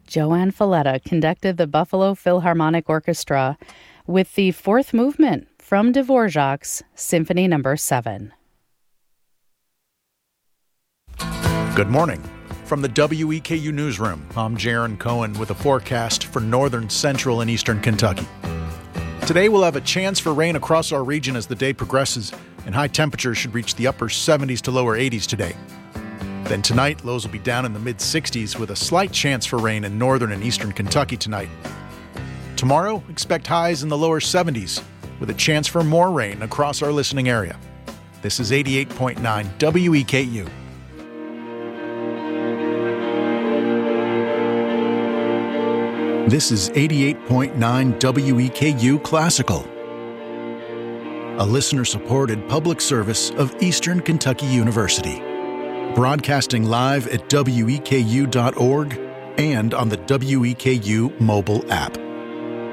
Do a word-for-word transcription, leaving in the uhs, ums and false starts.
Joanne Falletta conducted the Buffalo Philharmonic Orchestra with the fourth movement from Dvorak's Symphony Number seven. Good morning. From the W E K U Newsroom, I'm Jaron Cohen with a forecast for northern, central, and eastern Kentucky. Today we'll have a chance for rain across our region as the day progresses, and high temperatures should reach the upper seventies to lower eighties today. Then tonight, lows will be down in the mid-sixties with a slight chance for rain in northern and eastern Kentucky tonight. Tomorrow, expect highs in the lower seventies with a chance for more rain across our listening area. This is eighty-eight point nine W E K U. This is eighty-eight point nine W E K U Classical, a listener-supported public service of Eastern Kentucky University. Broadcasting live at W E K U dot org and on the W E K U mobile app.